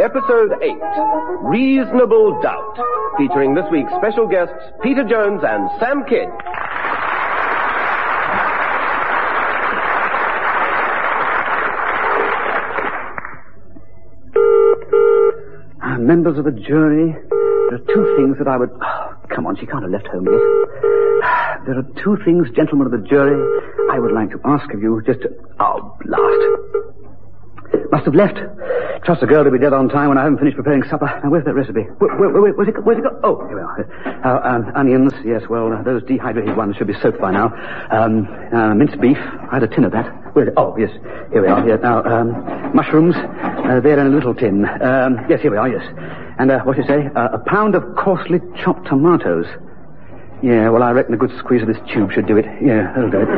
Episode 8, Reasonable Doubt, featuring this week's special guests, Peter Jones and Sam Kidd. Members of the jury, there are two things that I would... Oh, come on, she can't have left home yet. There are two things, gentlemen of the jury, I would like to ask of you just to... Oh, blast. Must have left. Trust a girl to be dead on time when I haven't finished preparing supper. Now, where's that recipe? Where's it go? Oh, here we are. Onions, yes, well, those dehydrated ones should be soaked by now. Minced beef. I had a tin of that. Where is it? Oh, yes. Here we are. Here. Now, mushrooms. They're in a little tin. Yes, here we are, yes. And, what do you say? A pound of coarsely chopped tomatoes. Yeah, well, I reckon a good squeeze of this tube should do it. Yeah, that'll do it.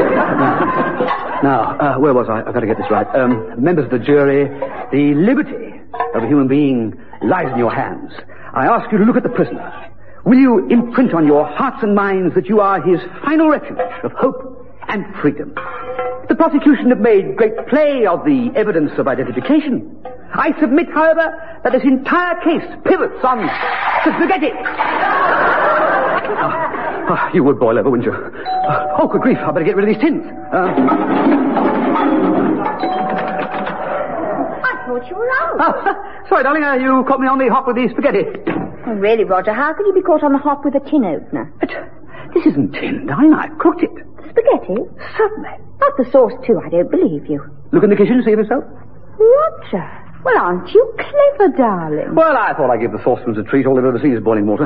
Now, where was I? I've got to get this right. Members of the jury, the liberty of a human being lies in your hands. I ask you to look at the prisoner. Will you imprint on your hearts and minds that you are his final refuge of hope and freedom? The prosecution have made great play of the evidence of identification. I submit, however, that this entire case pivots on the spaghetti. Oh, you would boil over, wouldn't you? Oh, good grief, I better get rid of these tins. I thought you were out. Oh, sorry, darling, you caught me on the hop with the spaghetti. Oh, really, Roger, how could you be caught on the hop with a tin opener? But this isn't tin, darling, I've cooked it. Spaghetti? Certainly. Not the sauce, too, I don't believe you. Look in the kitchen, see for yourself. Roger, well, aren't you clever, darling? Well, I thought I'd give the saucepans a treat. All they've ever seen is boiling water.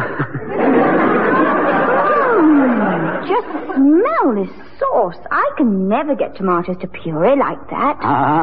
Just smell this sauce. I can never get tomatoes to puree like that.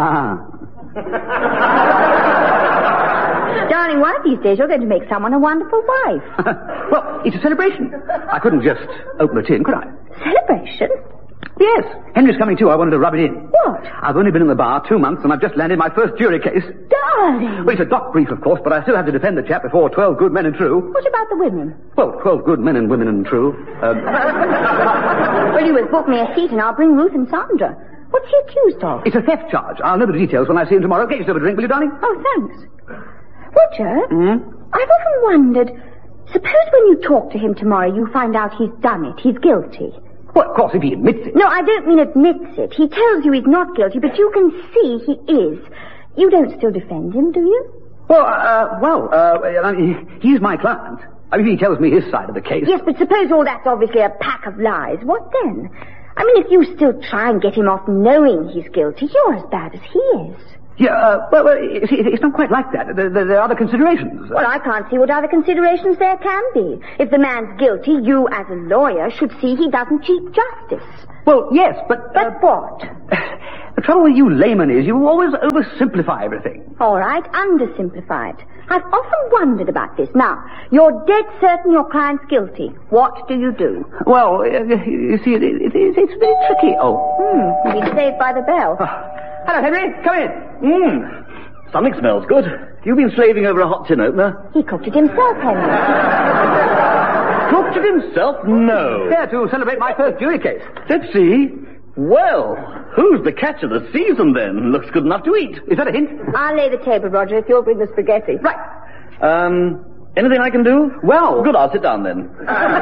Darling, one of these days you're going to make someone a wonderful wife. Well, it's a celebration. I couldn't just open a tin, could I? Celebration? Yes. Henry's coming too. I wanted to rub it in. What? I've only been in the bar 2 months and I've just landed my first jury case. Darling! Well, it's a dock brief, of course, but I still have to defend the chap before 12 good men and true. What about the women? Well, 12 good men and women and true. Well, you will book me a seat and I'll bring Ruth and Sandra. What's he accused of? It's a theft charge. I'll know the details when I see him tomorrow. Get yourself a drink, will you, darling? Oh, thanks. Roger, I've often wondered, suppose when you talk to him tomorrow you find out he's done it, he's guilty. Well, of course, if he admits it. No, I don't mean admits it. He tells you he's not guilty, but you can see he is. You don't still defend him, do you? Well, he's my client. I mean, he tells me his side of the case. Yes, but suppose all that's obviously a pack of lies. What then? I mean, if you still try and get him off knowing he's guilty, you're as bad as he is. Yeah, it's not quite like that. There are other considerations. Well, I can't see what other considerations there can be. If the man's guilty, you, as a lawyer, should see he doesn't cheat justice. Well, yes, but... But what? The trouble with you laymen is you always oversimplify everything. All right, undersimplify it. I've often wondered about this. Now, you're dead certain your client's guilty. What do you do? Well, you see, it's very tricky. Oh. You've been saved by the bell. Hello, Henry. Come in. Something smells good. You've been slaving over a hot tin opener? He cooked it himself, Henry. Cooked it himself? No. There, to celebrate my first jury case. Let's see. Well, who's the catch of the season, then? Looks good enough to eat. Is that a hint? I'll lay the table, Roger, if you'll bring the spaghetti. Right. Anything I can do? Well... Good, I'll sit down then.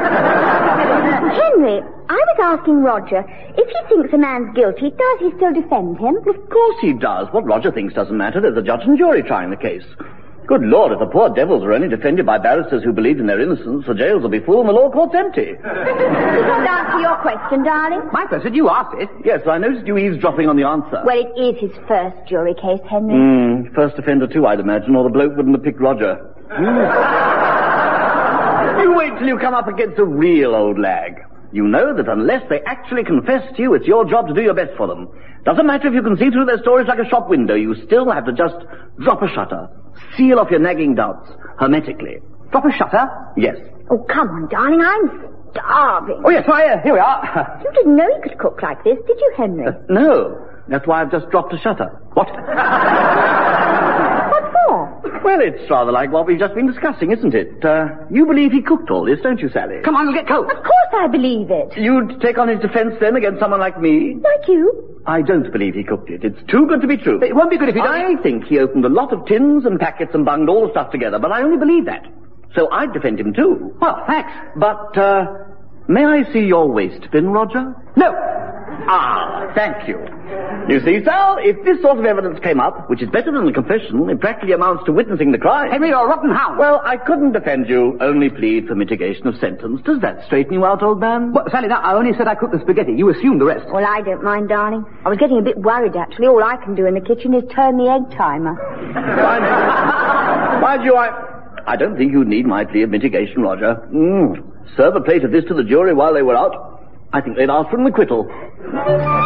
Henry, I was asking Roger, if he thinks a man's guilty, does he still defend him? Of course he does. What Roger thinks doesn't matter. There's a judge and jury trying the case. Good Lord, if the poor devils are only defended by barristers who believe in their innocence, the jails will be full and the law courts empty. Does that answer your question, darling? My question, you asked it. Yes, I noticed you eavesdropping on the answer. Well, it is his first jury case, Henry. First offender too, I'd imagine, or the bloke wouldn't have picked Roger. You wait till you come up against a real old lag. You know that unless they actually confess to you, it's your job to do your best for them. Doesn't matter if you can see through their stories like a shop window. You still have to just drop a shutter. Seal off your nagging doubts hermetically. Drop a shutter? Yes. Oh, come on, darling, I'm starving. Oh, yes, here we are. You didn't know he could cook like this, did you, Henry? No. That's why I've just dropped a shutter. What? What for? Well, it's rather like what we've just been discussing, isn't it? You believe he cooked all this, don't you, Sally? Come on, we'll get cold. Of course I believe it. You'd take on his defense then against someone like me? Like you? I don't believe he cooked it. It's too good to be true. It won't be good if he doesn't. I think he opened a lot of tins and packets and bunged all the stuff together, but I only believe that. So I'd defend him too. Well, thanks. But, may I see your waste bin, Roger? No. Ah, thank you. You see, Sal, if this sort of evidence came up, which is better than the confession, it practically amounts to witnessing the crime. Henry, you're a rotten hound. Well, I couldn't defend you, only plead for mitigation of sentence. Does that straighten you out, old man? Well, Sally, now, I only said I cooked the spaghetti. You assumed the rest. Well, I don't mind, darling. I was getting a bit worried, actually. All I can do in the kitchen is turn the egg timer. Mind you, I don't think you need my plea of mitigation, Roger. Serve a plate of this to the jury while they were out. I think they'd ask for an acquittal.